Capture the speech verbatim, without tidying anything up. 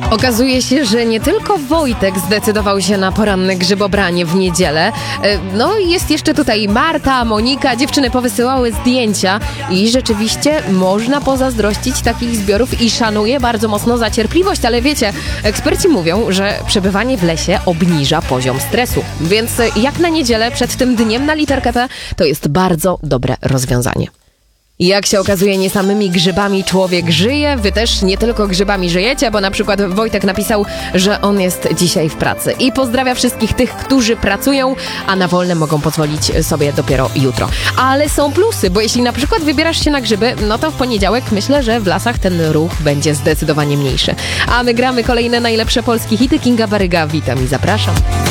Okazuje się, że nie tylko Wojtek zdecydował się na poranne grzybobranie w niedzielę. No jest jeszcze tutaj Marta, Monika, dziewczyny powysyłały zdjęcia i rzeczywiście można pozazdrościć takich zbiorów i szanuję bardzo mocno za cierpliwość, ale wiecie, eksperci mówią, że przebywanie w lesie obniża poziom stresu, więc jak na niedzielę przed tym dniem na literkę P to jest bardzo dobre rozwiązanie. Jak się okazuje, nie samymi grzybami człowiek żyje, wy też nie tylko grzybami żyjecie, bo na przykład Wojtek napisał, że on jest dzisiaj w pracy i pozdrawia wszystkich tych, którzy pracują, a na wolne mogą pozwolić sobie dopiero jutro. Ale są plusy, bo jeśli na przykład wybierasz się na grzyby, no to w poniedziałek myślę, że w lasach ten ruch będzie zdecydowanie mniejszy. A my gramy kolejne najlepsze polskie hity. Kinga Baryga, witam i zapraszam.